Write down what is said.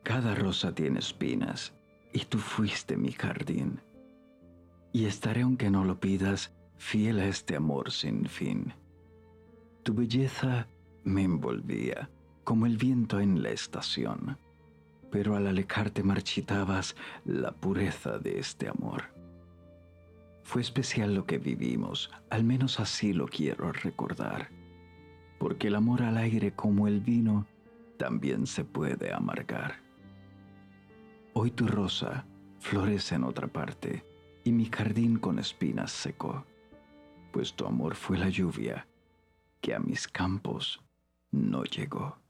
Cada rosa tiene espinas, y tú fuiste mi jardín. Y estaré aunque no lo pidas, fiel a este amor sin fin. Tu belleza me envolvía, como el viento en la estación, pero al alejarte marchitabas la pureza de este amor. Fue especial lo que vivimos, al menos así lo quiero recordar, porque el amor al aire como el vino también se puede amargar. Hoy tu rosa florece en otra parte y mi jardín con espinas secó, pues tu amor fue la lluvia que a mis campos no llegó.